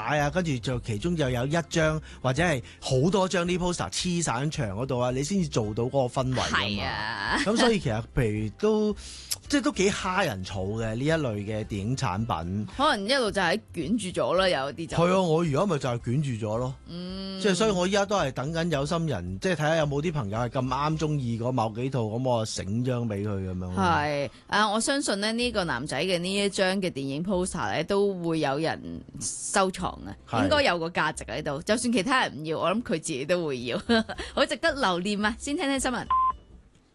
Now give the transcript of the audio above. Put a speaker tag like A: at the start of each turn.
A: 擺啊，跟住就其中就有一張或者係好多張呢 poster 黐晒喺牆嗰度啊，你先至做到嗰個氛圍㗎嘛。
B: 係啊，
A: 咁所以其實譬如都即係都幾蝦人儲嘅呢一類嘅電影產品。
B: 可能一路就係捲住咗啦，有啲就
A: 係啊，我而家咪就係捲住咗咯。即係所以我依家都係等緊有心人，即係睇下有冇啲朋友係咁啱中意嗰某幾套，咁我醒張俾佢咁樣。
B: 係啊，我相信咧呢個男仔嘅呢一張嘅電影 poster 咧都會有人收藏啊，應該有個價值喺度。就算其他人唔要，我諗佢自己都會要，好值得留念啊！先聽聽新聞。